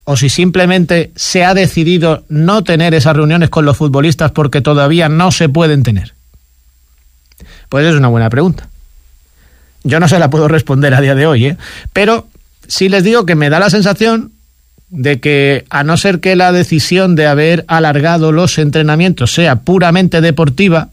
o si simplemente se ha decidido no tener esas reuniones con los futbolistas porque todavía no se pueden tener. Pues es una buena pregunta. Yo no se la puedo responder a día de hoy, pero sí les digo que me da la sensación de que, a no ser que la decisión de haber alargado los entrenamientos sea puramente deportiva,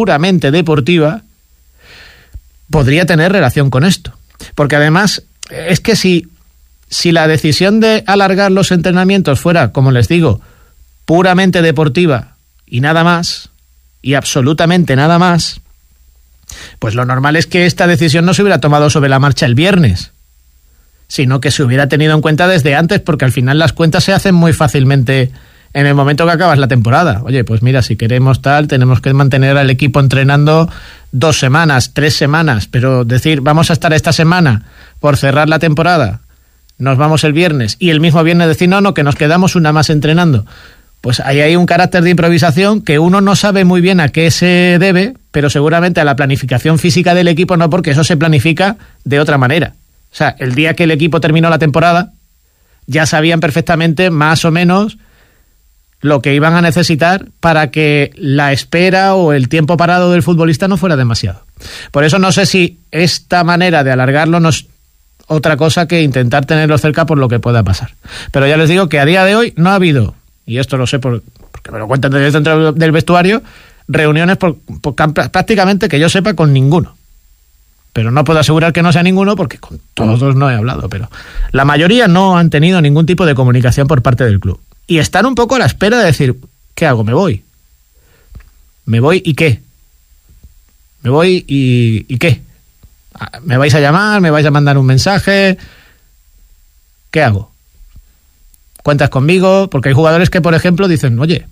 podría tener relación con esto. Porque además, es que si la decisión de alargar los entrenamientos fuera, como les digo, puramente deportiva y nada más, y absolutamente nada más, pues lo normal es que esta decisión no se hubiera tomado sobre la marcha el viernes, sino que se hubiera tenido en cuenta desde antes, porque al final las cuentas se hacen muy fácilmente en el momento que acabas la temporada. Oye, pues mira, si queremos tal, tenemos que mantener al equipo entrenando 2 semanas, 3 semanas, pero decir, vamos a estar esta semana por cerrar la temporada, nos vamos el viernes, y el mismo viernes decir, no, que nos quedamos una más entrenando. Pues ahí hay un carácter de improvisación que uno no sabe muy bien a qué se debe, pero seguramente a la planificación física del equipo no, porque eso se planifica de otra manera. O sea, el día que el equipo terminó la temporada, ya sabían perfectamente más o menos lo que iban a necesitar para que la espera o el tiempo parado del futbolista no fuera demasiado. Por eso no sé si esta manera de alargarlo no es otra cosa que intentar tenerlo cerca por lo que pueda pasar. Pero ya les digo que a día de hoy no ha habido, y esto lo sé porque me lo cuentan desde dentro del vestuario, reuniones prácticamente que yo sepa con ninguno. Pero no puedo asegurar que no sea ninguno porque con todos no he hablado, pero la mayoría no han tenido ningún tipo de comunicación por parte del club. Y están un poco a la espera de decir, ¿qué hago? ¿Me voy? ¿Me voy y qué? ¿Me voy y qué? ¿Me vais a llamar? ¿Me vais a mandar un mensaje? ¿Qué hago? ¿Cuentas conmigo? Porque hay jugadores que, por ejemplo, dicen, oye,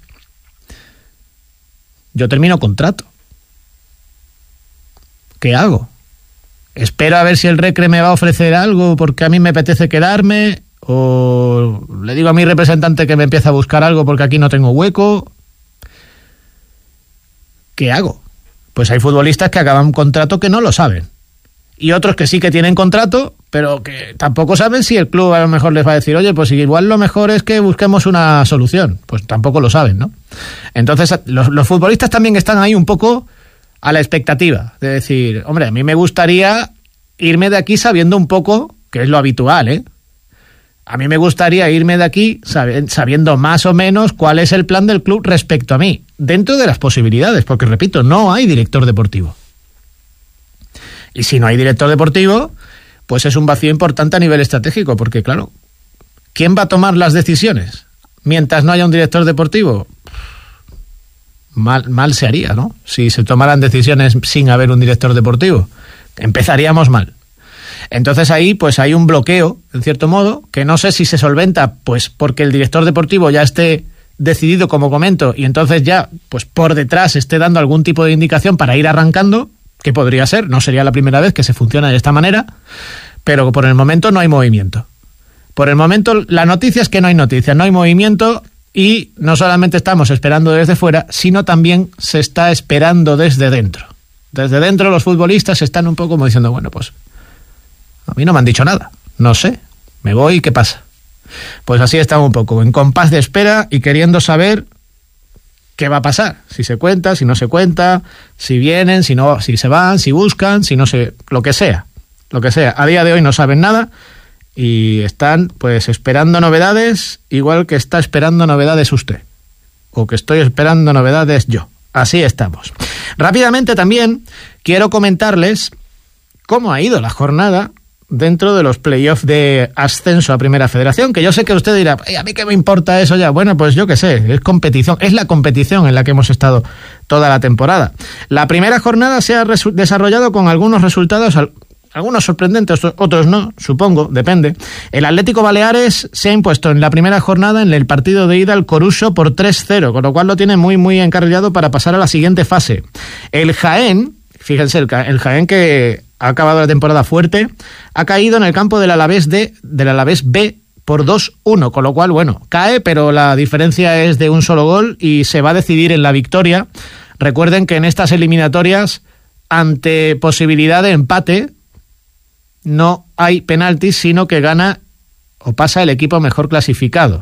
yo termino contrato. ¿Qué hago? ¿Espero a ver si el Recre me va a ofrecer algo porque a mí me apetece quedarme? ¿O le digo a mi representante que me empiece a buscar algo porque aquí no tengo hueco? ¿Qué hago? Pues hay futbolistas que acaban un contrato que no lo saben. Y otros que sí que tienen contrato, pero que tampoco saben si el club a lo mejor les va a decir, oye, pues igual lo mejor es que busquemos una solución. Pues tampoco lo saben, ¿no? Entonces los futbolistas también están ahí un poco a la expectativa de decir, hombre, a mí me gustaría irme de aquí sabiendo un poco, que es lo habitual, ¿eh? A mí me gustaría irme de aquí sabiendo más o menos cuál es el plan del club respecto a mí, dentro de las posibilidades, porque repito, no hay director deportivo. Y si no hay director deportivo, pues es un vacío importante a nivel estratégico, porque claro, ¿quién va a tomar las decisiones mientras no haya un director deportivo? Mal se haría, ¿no? Si se tomaran decisiones sin haber un director deportivo, empezaríamos mal. Entonces ahí pues hay un bloqueo, en cierto modo, que no sé si se solventa pues porque el director deportivo ya esté decidido, como comento, y entonces ya pues por detrás esté dando algún tipo de indicación para ir arrancando, que podría ser, no sería la primera vez que se funciona de esta manera, pero por el momento no hay movimiento. Por el momento la noticia es que no hay noticia, no hay movimiento, y no solamente estamos esperando desde fuera, sino también se está esperando desde dentro. Desde dentro los futbolistas están un poco como diciendo, bueno, pues a mí no me han dicho nada, no sé, me voy, ¿qué pasa? Pues así estamos un poco, en compás de espera y queriendo saber qué va a pasar, si se cuenta, si no se cuenta, si vienen, si no, si se van, si buscan, si no se, lo que sea. A día de hoy no saben nada y están pues esperando novedades, igual que está esperando novedades usted, o que estoy esperando novedades yo. Así estamos. Rápidamente también quiero comentarles cómo ha ido la jornada dentro de los playoffs de ascenso a Primera Federación, que yo sé que usted dirá, ¿a mí qué me importa eso ya? Bueno, pues yo qué sé, es competición, es la competición en la que hemos estado toda la temporada. La primera jornada se ha desarrollado con algunos resultados, algunos sorprendentes, otros no, supongo, depende. El Atlético Baleares se ha impuesto en la primera jornada en el partido de ida al Coruso por 3-0, con lo cual lo tiene muy, muy encarrilado para pasar a la siguiente fase. El Jaén, fíjense, el Jaén que ha acabado la temporada fuerte, ha caído en el campo del Alavés B por 2-1, con lo cual, bueno, cae, pero la diferencia es de un solo gol y se va a decidir en la victoria. Recuerden que en estas eliminatorias, ante posibilidad de empate, no hay penaltis, sino que gana o pasa el equipo mejor clasificado.